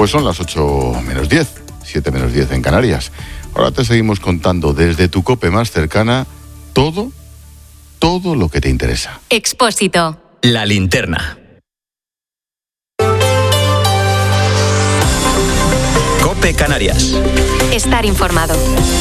Pues son las 8 menos 10, 7 menos 10 en Canarias. Ahora te seguimos contando desde tu COPE más cercana todo lo que te interesa. Expósito. La linterna. COPE Canarias. Estar informado.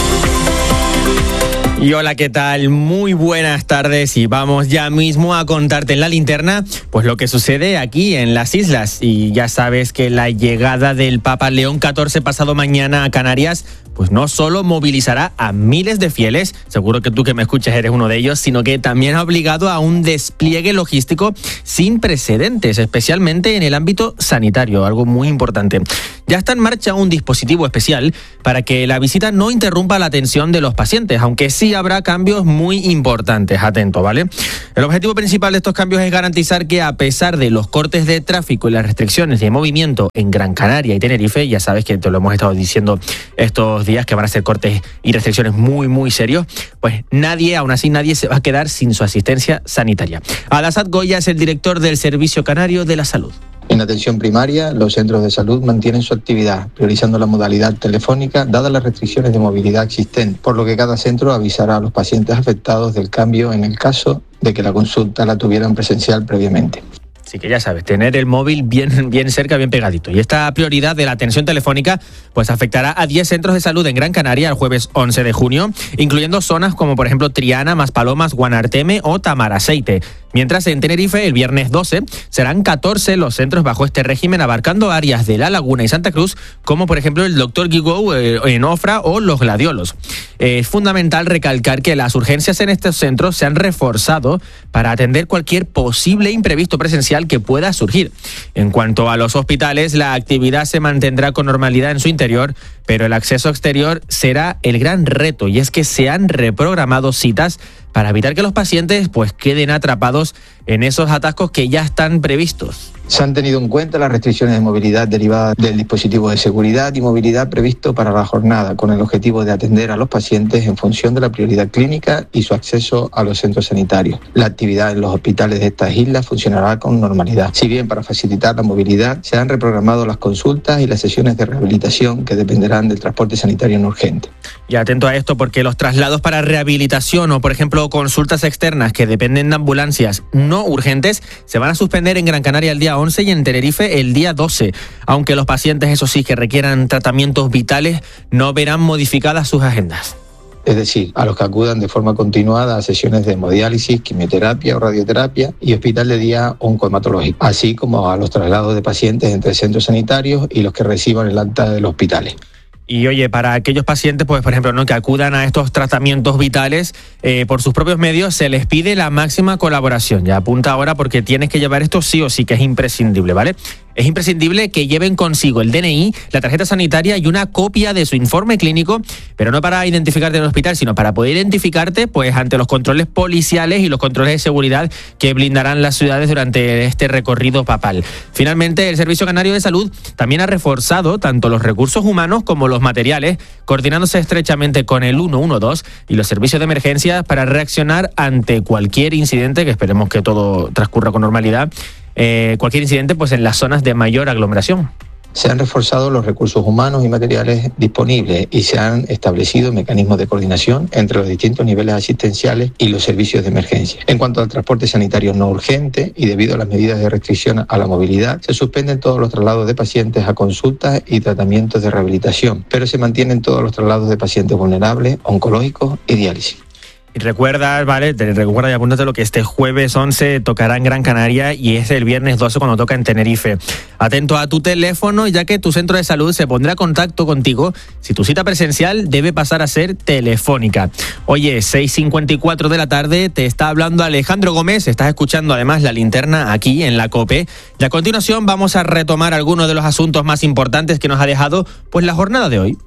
Y hola, ¿qué tal? Muy buenas tardes y vamos ya mismo a contarte en la linterna pues lo que sucede aquí en las islas. Y ya sabes que la llegada del Papa León XIV pasado mañana a Canarias pues no solo movilizará a miles de fieles, seguro que tú que me escuchas eres uno de ellos, sino que también ha obligado a un despliegue logístico sin precedentes, especialmente en el ámbito sanitario, algo muy importante. Ya está en marcha un dispositivo especial para que la visita no interrumpa la atención de los pacientes, aunque sí habrá cambios muy importantes, atento, ¿vale? El objetivo principal de estos cambios es garantizar que a pesar de los cortes de tráfico y las restricciones de movimiento en Gran Canaria y Tenerife, ya sabes que te lo hemos estado diciendo estos días que van a ser cortes y restricciones muy serios, pues aún así nadie se va a quedar sin su asistencia sanitaria. Al-Assad Goya es el director del Servicio Canario de la Salud. En atención primaria, los centros de salud mantienen su actividad, priorizando la modalidad telefónica, dadas las restricciones de movilidad existentes, por lo que cada centro avisará a los pacientes afectados del cambio en el caso de que la consulta la tuvieran presencial previamente. Así que ya sabes, tener el móvil bien cerca, bien pegadito. Y esta prioridad de la atención telefónica pues afectará a 10 centros de salud en Gran Canaria el jueves 11 de junio, incluyendo zonas como por ejemplo Triana, Maspalomas, Guanarteme o Tamaraceite. Mientras en Tenerife, el viernes 12, serán 14 los centros bajo este régimen, abarcando áreas de La Laguna y Santa Cruz, como por ejemplo el Dr. Guigou en Ofra o Los Gladiolos. Es fundamental recalcar que las urgencias en estos centros se han reforzado para atender cualquier posible imprevisto presencial que pueda surgir. En cuanto a los hospitales, la actividad se mantendrá con normalidad en su interior, pero el acceso exterior será el gran reto, y es que se han reprogramado citas para evitar que los pacientes pues queden atrapados en esos atascos que ya están previstos. Se han tenido en cuenta las restricciones de movilidad derivadas del dispositivo de seguridad y movilidad previsto para la jornada, con el objetivo de atender a los pacientes en función de la prioridad clínica y su acceso a los centros sanitarios. La actividad en los hospitales de estas islas funcionará con normalidad. Si bien para facilitar la movilidad se han reprogramado las consultas y las sesiones de rehabilitación que dependerán del transporte sanitario no urgente. Y atento a esto, porque los traslados para rehabilitación o, por ejemplo, consultas externas que dependen de ambulancias no urgentes se van a suspender en Gran Canaria el día 11 y en Tenerife el día 12, aunque los pacientes, eso sí, que requieran tratamientos vitales no verán modificadas sus agendas. Es decir, a los que acudan de forma continuada a sesiones de hemodiálisis, quimioterapia o radioterapia y hospital de día oncohematológico, así como a los traslados de pacientes entre centros sanitarios y los que reciban el alta de los hospitales. Y oye, para aquellos pacientes, pues por ejemplo, ¿no?, que acudan a estos tratamientos vitales por sus propios medios, se les pide la máxima colaboración. Ya apunta ahora, porque tienes que llevar esto sí o sí, que es imprescindible, ¿vale? Es imprescindible que lleven consigo el DNI, la tarjeta sanitaria y una copia de su informe clínico, pero no para identificarte en el hospital, sino para poder identificarte pues ante los controles policiales y los controles de seguridad que blindarán las ciudades durante este recorrido papal. Finalmente, el Servicio Canario de Salud también ha reforzado tanto los recursos humanos como los materiales, coordinándose estrechamente con el 112 y los servicios de emergencia para reaccionar ante cualquier incidente, que esperemos que todo transcurra con normalidad, cualquier incidente pues en las zonas de mayor aglomeración. Se han reforzado los recursos humanos y materiales disponibles y se han establecido mecanismos de coordinación entre los distintos niveles asistenciales y los servicios de emergencia. En cuanto al transporte sanitario no urgente y debido a las medidas de restricción a la movilidad, se suspenden todos los traslados de pacientes a consultas y tratamientos de rehabilitación, pero se mantienen todos los traslados de pacientes vulnerables, oncológicos y diálisis. Y recuerda, ¿vale? Recuerda y apúntate lo que este jueves 11 tocará en Gran Canaria y es el viernes 12 cuando toca en Tenerife. Atento a tu teléfono, ya que tu centro de salud se pondrá en contacto contigo si tu cita presencial debe pasar a ser telefónica. Oye, 6:54 de la tarde, te está hablando Alejandro Gómez, estás escuchando además La Linterna aquí en la COPE. Y a continuación vamos a retomar algunos de los asuntos más importantes que nos ha dejado pues la jornada de hoy.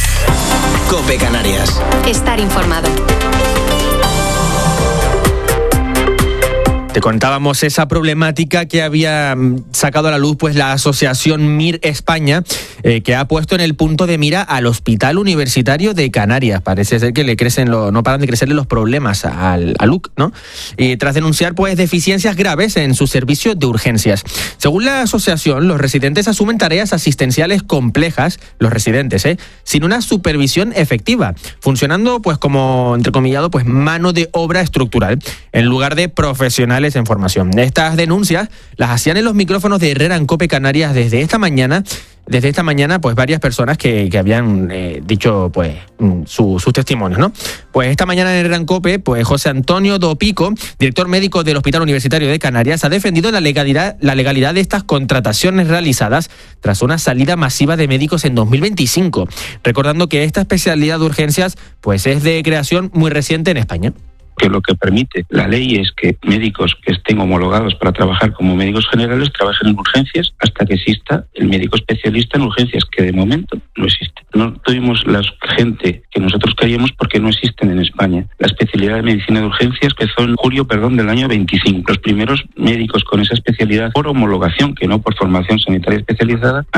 COPE Canarias. Estar informado. Te contábamos esa problemática que había sacado a la luz pues la asociación MIR España, que ha puesto en el punto de mira al Hospital Universitario de Canarias. Parece ser que no paran de crecerle los problemas al UC, ¿no? Y tras denunciar pues deficiencias graves en su servicio de urgencias. Según la asociación, los residentes asumen tareas asistenciales complejas, sin una supervisión efectiva, funcionando pues como, entrecomillado, pues mano de obra estructural, en lugar de profesionales en formación. Estas denuncias las hacían en los micrófonos de Herrera en COPE Canarias desde esta mañana, pues varias personas que habían dicho pues sus testimonios, ¿no? Pues esta mañana en Herrera en COPE, pues José Antonio Dopico, director médico del Hospital Universitario de Canarias, ha defendido la legalidad de estas contrataciones realizadas tras una salida masiva de médicos en 2025, recordando que esta especialidad de urgencias pues es de creación muy reciente en España. Que lo que permite la ley es que médicos que estén homologados para trabajar como médicos generales trabajen en urgencias hasta que exista el médico especialista en urgencias, que de momento no existe. No tuvimos la gente que nosotros queríamos porque no existen en España. La especialidad de medicina de urgencias empezó en julio del año 25. Los primeros médicos con esa especialidad por homologación, que no por formación sanitaria especializada,